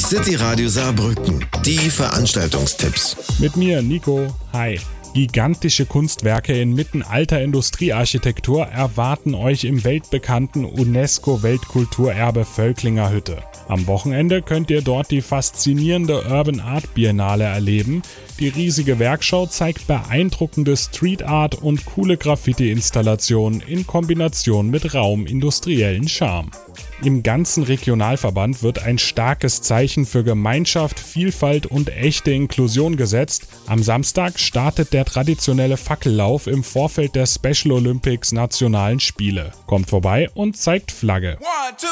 City Radio Saarbrücken. Die Veranstaltungstipps. Mit mir, Nico. Hi. Gigantische Kunstwerke inmitten alter Industriearchitektur erwarten euch im weltbekannten UNESCO-Weltkulturerbe Völklinger Hütte. Am Wochenende könnt ihr dort die faszinierende Urban Art Biennale erleben. Die riesige Werkschau zeigt beeindruckende Street Art und coole Graffiti-Installationen in Kombination mit rauem industriellen Charme. Im ganzen Regionalverband wird ein starkes Zeichen für Gemeinschaft, Vielfalt und echte Inklusion gesetzt. Am Samstag startet der traditionelle Fackellauf im Vorfeld der Special Olympics Nationalen Spiele. Kommt vorbei und zeigt Flagge.